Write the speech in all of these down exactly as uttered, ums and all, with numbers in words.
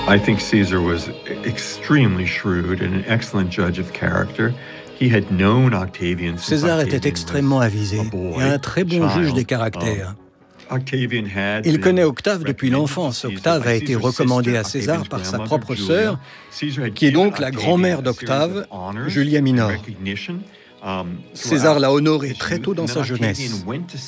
I think Caesar was extremely shrewd and an excellent judge of character. He had known Octavian since César Octavian était extrêmement avisé et un très bon juge des caractères. Il connaît Octave depuis l'enfance. Octave a été recommandé à César par sa propre sœur, qui est donc la grand-mère d'Octave, Julia Minor. César l'a honoré très tôt dans sa jeunesse.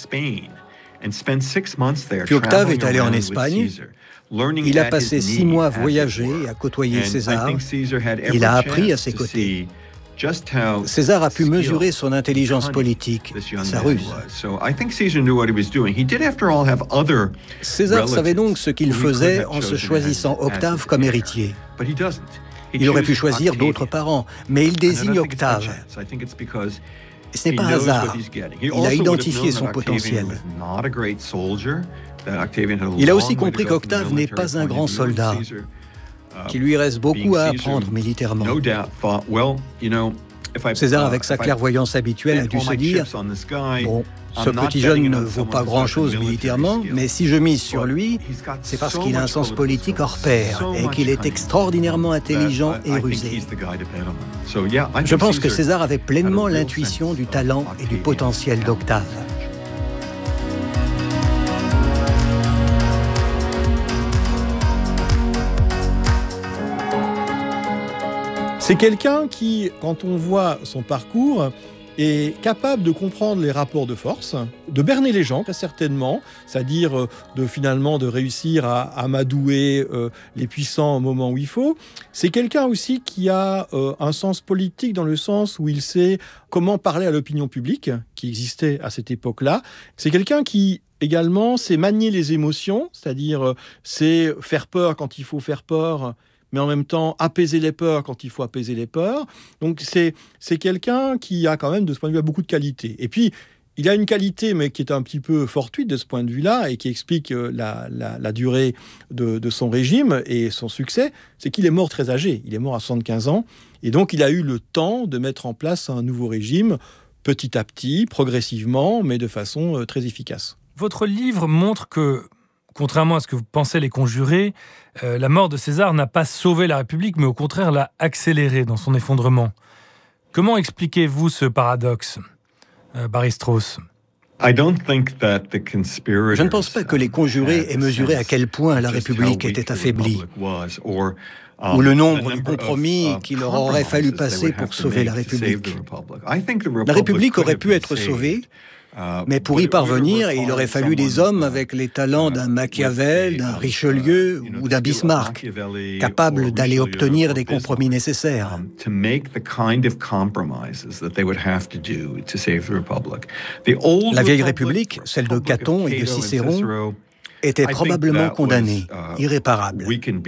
Puis Octave est allé en Espagne. Il a passé six mois à voyager et à côtoyer César. Il a appris à ses côtés. César a pu mesurer son intelligence politique, sa ruse. César savait donc ce qu'il faisait en se choisissant Octave comme héritier. Il aurait pu choisir d'autres parents, mais il désigne Octave. Et ce n'est pas un hasard. Il a identifié son potentiel. Il a aussi compris qu'Octave n'est pas un grand soldat, qu'il lui reste beaucoup à apprendre militairement. César, avec sa clairvoyance habituelle, a dû se dire « Bon, ce petit jeune ne vaut pas grand-chose militairement, mais si je mise sur lui, c'est parce qu'il a un sens politique hors pair et qu'il est extraordinairement intelligent et rusé. » Je pense que César avait pleinement l'intuition du talent et du potentiel d'Octave. C'est quelqu'un qui, quand on voit son parcours, est capable de comprendre les rapports de force, de berner les gens, très certainement, c'est-à-dire de finalement de réussir à amadouer euh, les puissants au moment où il faut. C'est quelqu'un aussi qui a euh, un sens politique dans le sens où il sait comment parler à l'opinion publique, qui existait à cette époque-là. C'est quelqu'un qui également sait manier les émotions, c'est-à-dire euh, c'est faire peur quand il faut faire peur, mais en même temps apaiser les peurs quand il faut apaiser les peurs. Donc c'est, c'est quelqu'un qui a quand même, de ce point de vue, beaucoup de qualités. Et puis, il a une qualité, mais qui est un petit peu fortuite de ce point de vue-là, et qui explique la, la, la durée de, de son régime et son succès, c'est qu'il est mort très âgé. Il est mort à soixante-quinze ans, et donc il a eu le temps de mettre en place un nouveau régime, petit à petit, progressivement, mais de façon très efficace. Votre livre montre que, contrairement à ce que vous pensez les conjurés, euh, la mort de César n'a pas sauvé la République, mais au contraire l'a accélérée dans son effondrement. Comment expliquez-vous ce paradoxe, euh, Barry Strauss ? Je ne pense pas que les conjurés aient mesuré à quel point la République était affaiblie, ou le nombre de compromis qu'il leur aurait fallu passer pour sauver la République. La République aurait pu être sauvée, mais pour y parvenir, il aurait fallu des hommes avec les talents d'un Machiavel, d'un Richelieu ou d'un Bismarck, capables d'aller obtenir des compromis nécessaires. La vieille République, celle de Caton et de Cicéron, était probablement condamnée, irréparable.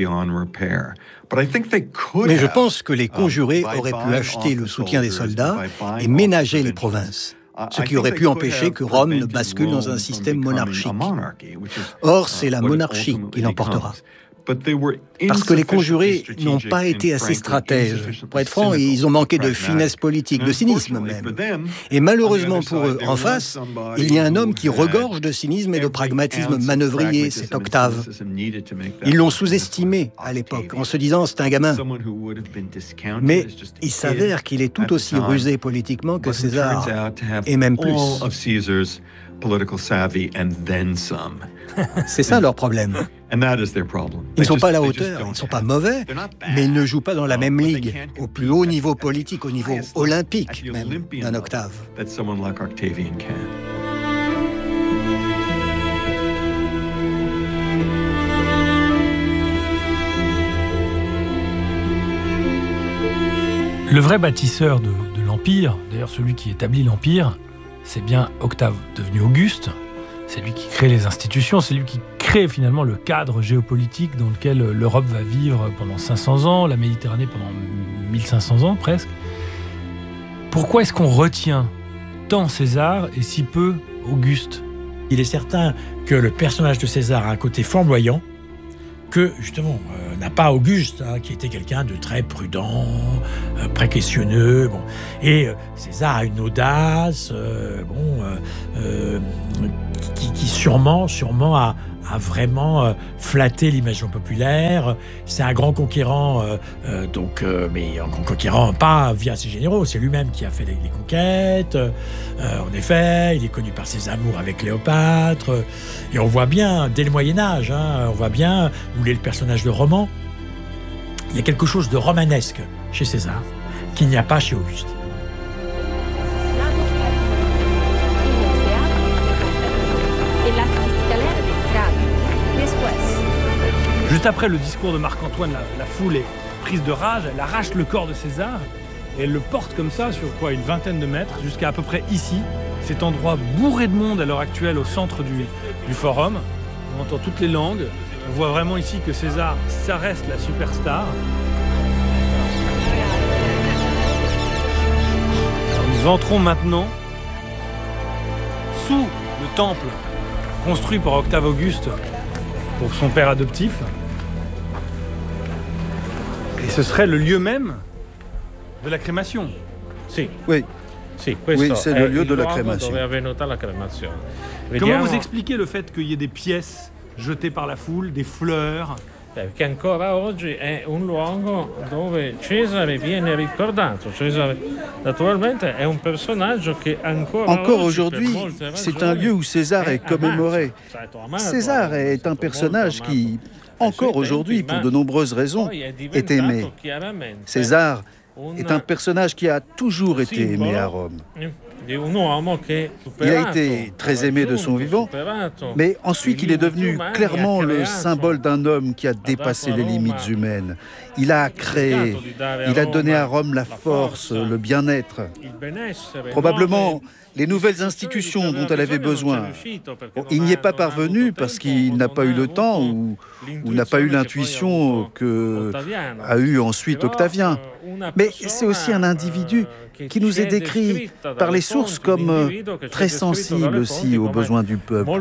Mais je pense que les conjurés auraient pu acheter le soutien des soldats et ménager les provinces, ce qui aurait pu empêcher que Rome ne bascule dans un système monarchique. Or, c'est la monarchie qui l'emportera. Parce que les conjurés n'ont pas été assez stratèges. Pour être franc, ils ont manqué de finesse politique, de cynisme même. Et malheureusement pour eux, en face, il y a un homme qui regorge de cynisme et de pragmatisme manœuvrier, c'est Octave. Ils l'ont sous-estimé à l'époque, en se disant c'est un gamin. Mais il s'avère qu'il est tout aussi rusé politiquement que César, et même plus. C'est ça leur problème. Ils ne sont pas à la hauteur, ils ne sont pas mauvais, mais ils ne jouent pas dans la même ligue, au plus haut niveau politique, au niveau olympique même, d'un Octave. Le vrai bâtisseur de, de l'Empire, d'ailleurs celui qui établit l'Empire, c'est bien Octave, devenu Auguste. C'est lui qui crée les institutions, c'est lui qui crée finalement le cadre géopolitique dans lequel l'Europe va vivre pendant cinq cents ans, la Méditerranée pendant mille cinq cents ans presque. Pourquoi est-ce qu'on retient tant César et si peu Auguste ? Il est certain que le personnage de César a un côté flamboyant, que justement euh, n'a pas Auguste, hein, qui était quelqu'un de très prudent, euh, précautionneux. Bon. Et euh, César a une audace, euh, bon, euh, euh, qui, qui sûrement, sûrement a, a vraiment euh, flatté l'imagination populaire. C'est un grand conquérant, euh, euh, donc, euh, mais un grand conquérant pas via ses généraux, c'est lui-même qui a fait les, les conquêtes. Euh, en effet, il est connu par ses amours avec Cléopâtre. Et on voit bien, dès le Moyen-Âge, hein, on voit bien où est le personnage de roman. Il y a quelque chose de romanesque chez César qu'il n'y a pas chez Auguste. Juste après le discours de Marc-Antoine, la, la foule est prise de rage, elle arrache le corps de César et elle le porte comme ça sur quoi, une vingtaine de mètres jusqu'à à peu près ici, cet endroit bourré de monde à l'heure actuelle au centre du, du forum. On entend toutes les langues, on voit vraiment ici que César, ça reste la superstar. Nous entrons maintenant sous le temple construit par Octave Auguste pour son père adoptif. Et ce serait le lieu même de la crémation. Sì. Oui. Sì, oui, c'est le lieu de la crémation. Comment vous expliquez le fait qu'il y ait des pièces jetées par la foule, des fleurs? Perché ancora oggi è un luogo dove Cesare viene ricordato. Cesare, naturalmente, è un personaggio che ancora Encore aujourd'hui, c'est un lieu où César est commémoré. César est un personnage qui, encore aujourd'hui, pour de nombreuses raisons, est aimé. César est un personnage qui a toujours été aimé à Rome. Il a été très aimé de son vivant, mais ensuite il est devenu clairement le symbole d'un homme qui a dépassé les limites humaines. Il a créé, il a donné à Rome la force, le bien-être, probablement les nouvelles institutions dont elle avait besoin. Bon, il n'y est pas parvenu parce qu'il n'a pas eu le temps ou, ou n'a pas eu l'intuition que a eu ensuite Octavien. Mais c'est aussi un individu qui nous est décrit par les sources comme très sensible aussi aux besoins du peuple.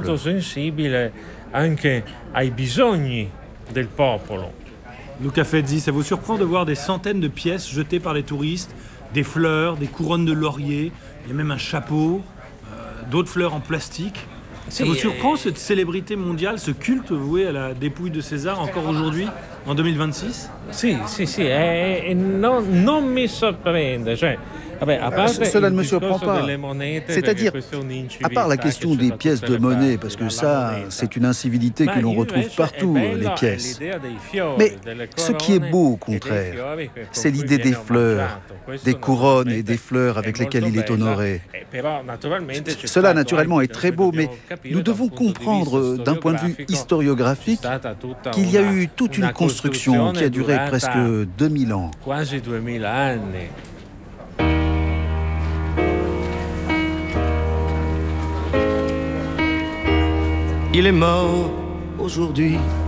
Luca Fezzi, ça vous surprend de voir des centaines de pièces jetées par les touristes, des fleurs, des couronnes de laurier, il y a même un chapeau, euh, d'autres fleurs en plastique. Ça vous surprend cette célébrité mondiale, ce culte voué à la dépouille de César encore aujourd'hui, en deux mille vingt-six? Sì, sì, sì, e, e non, non mi sorprende, cioè, vabbè, a parte cela ne me surprend pas. C'est-à-dire, à part la question des pièces de monnaie, parce que ça, c'est une incivilité que l'on retrouve partout, les pièces. Mais ce qui est beau, au contraire, c'est l'idée des fleurs, des couronnes et des fleurs avec lesquelles il est honoré. Cela, naturellement, est très beau, mais nous devons comprendre, d'un point de vue historiographique, qu'il y a eu toute une construction qui a duré presque deux mille ans. Il est mort aujourd'hui.